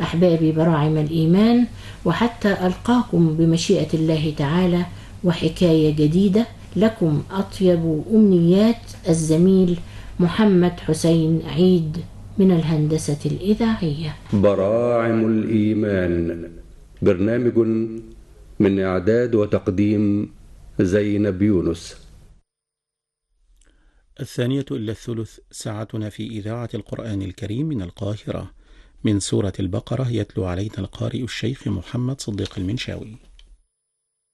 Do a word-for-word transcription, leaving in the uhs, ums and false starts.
أحبابي براعم الإيمان، وحتى ألقاكم بمشيئة الله تعالى وحكاية جديدة، لكم أطيب أمنيات الزميل محمد حسين عيد من الهندسة الإذاعية. براعم الإيمان، برنامج من إعداد وتقديم زينب يونس. الثانية إلى الثلث، ساعتنا في إذاعة القرآن الكريم من القاهرة، من سورة البقرة، يتلو علينا القارئ الشيخ محمد صديق المنشاوي.